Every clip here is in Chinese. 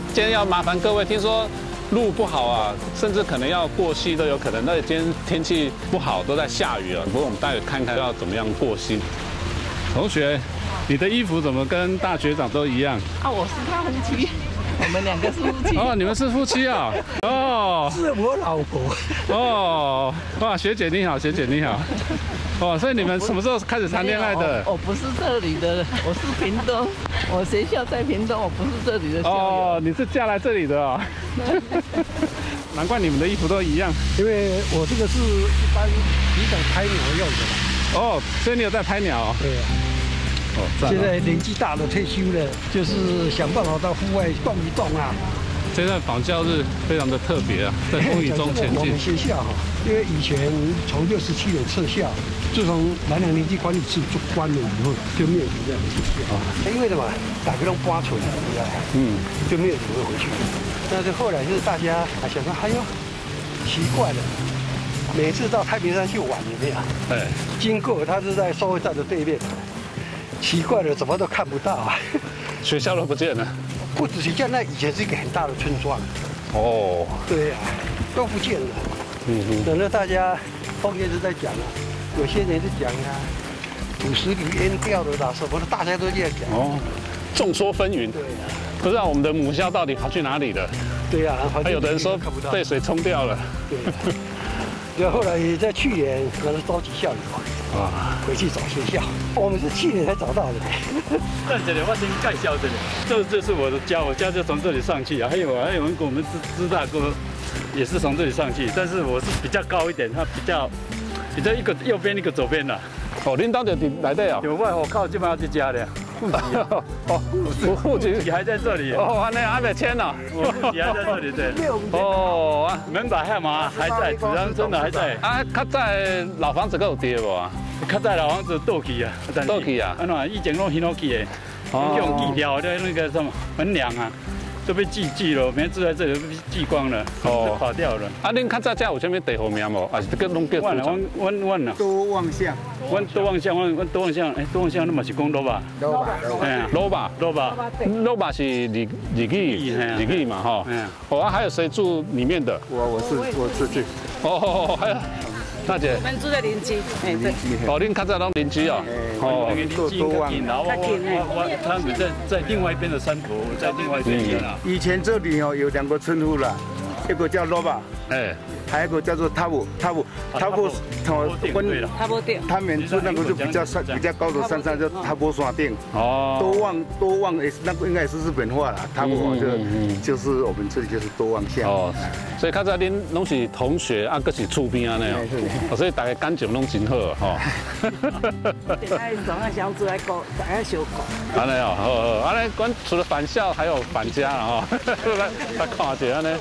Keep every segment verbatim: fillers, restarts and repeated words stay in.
今天要麻烦各位，听说路不好啊，甚至可能要过溪都有可能。那今天天气不好，都在下雨了。不过我们待会看看要怎么样过溪。同学，你的衣服怎么跟大学长都一样？ 啊，我是他夫妻，我们两个是夫妻。 哦，你们是夫妻啊？哦， 是我老婆。 哦，哇，学姐你好，学姐你好。哦，所以你们什么时候开始谈恋爱的？ 我不是这里的，我是屏东，我学校在屏东，我不是这里的校友。 哦，你是嫁来这里的哦。难怪你们的衣服都一样， 因为我这个是一般渔港拍鸟用的。 哦，所以你有在拍鸟哦？ 对啊。哦，现在年纪大了，退休了，就是想办法到户外动一动啊。 这段访教日非常的特别啊，在风雨中前进。 我们学校哈，因为以前从六十七年撤校，自从南洋年纪管理处做关了以后，就没有留在学校啊。因为什么，大家都搬出来，嗯，就没有机会回去。但是后来就是大家还想说，哎呦，奇怪了，每次到太平山去玩有没有？ 对， 经过它是在收费站的对面，奇怪了，怎么都看不到啊。 学校都不见了。 不只是这样，那以前是一个很大的村庄。 哦， 对呀、啊，都不见了。 嗯哼。 等到大家后面是在讲啊，有些人是讲啊，土石流淹掉了啦，什么的，大家都这样讲。 哦，众说纷纭。 对呀、啊。 不知道我们的母校到底跑去哪里了？ 对呀、啊， 还有的人说被水冲掉了。 对、啊。然后后来在去年，可能召集校友啊，回去找学校。我们是去年才找到的。 在这里我先介绍这里，这这是我的家，我家就从这里上去啊。还有还有人跟我们支支大哥也是从这里上去，但是我是比较高一点，他比较比较一个右边一个左边的。 哦，领导就来对哦。 有外我靠，基本上去家的。户籍啊， 哦，户籍还在这里。 哦，安尼还没签呢。 我户籍还在这里对。 哦啊， 门把号码还在，纸张真的还在。 啊，较在老房子还有跌无啊？ 较在老房子倒去啊， 倒去啊。 啊那以前拢掀去的，用锯条的那个什么门梁啊。都被锯锯了，每次在这里都被锯光了，哦，垮掉了。 啊，恁较早家有啥物地号名无？还是个拢叫？ 阮阮阮阮啊， 多望乡， 阮多望乡，阮阮多望乡，哎，多望乡那嘛是讲罗吧？ 罗吧， 哎， 罗吧， 罗吧， 罗吧是日日语，日语嘛哈。嗯。哦，啊，还有谁住里面的？ 我我是我出去。 哦，还有。大姐， 我们住在邻居，哎对。 哦，恁较早拢邻居哦。 哦，邻居多望，然后我我我他们在在另外一边的山头，在另外一边啊。 以前这里哦有两个村屋了，一个叫罗巴，哎，还有一个叫做塔布塔布塔布，哦， 对了， 塔布顶。 他们住那个就比较山比较高的山上叫塔布山顶。哦。多望多望也是那个应该也是日本话啦，塔布就就是我们这里就是多望乡。哦。 所以较早恁拢是同学，啊，搁是厝边安尼哦，所以大家感情拢真好吼。 哎，总要相处来过，大家相顾。 安尼哦，好好，安尼，阮除了返校，还有返家了吼，来来看一下安尼。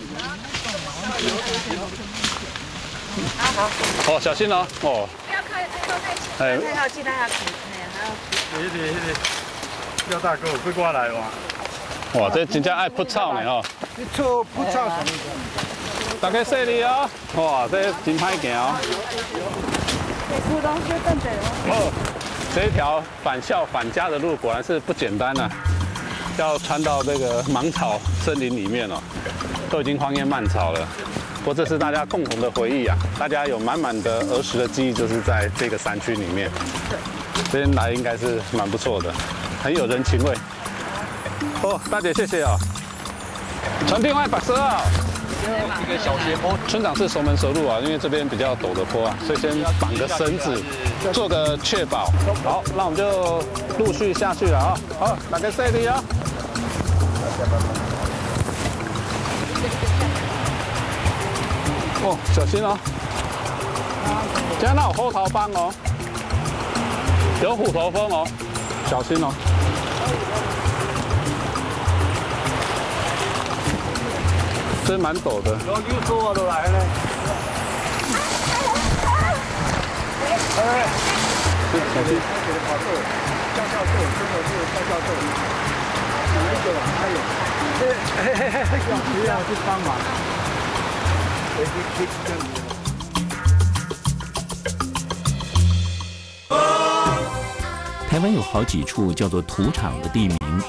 好好。哦，小心哦，哦。 不要靠靠太近，太靠近，太靠近，哎，还要。 那个那个，廖大哥，快过来哇！ 哇，这真正爱扑草呢吼！ 你错扑草什么？ 大家细力哦！哇，这真歹行哦。哦，这一条返校返家的路果然是不简单啊，要穿到这个芒草森林里面哦，都已经荒烟蔓草了。不过这是大家共同的回忆啊，大家有满满的儿时的记忆，就是在这个山区里面。这边来应该是蛮不错的，很有人情味。哦，大姐，谢谢啊、哦。传电话把车啊。 一个小斜坡， 村长是熟门熟路啊，因为这边比较陡的坡啊，所以先绑个绳子，做个确保。好，那我们就陆续下去了啊。好，大家细力啊。哦，小心哦。今天那有后头帮哦，有虎头蜂哦，小心哦。真蛮陡的。 有有多落来咧。哎， 小心。 教教授，真的是教教授。哪一个啊？还有，嘿嘿嘿嘿，需要去帮忙。可以可以这样子。 台湾有好几处叫做土场的地名。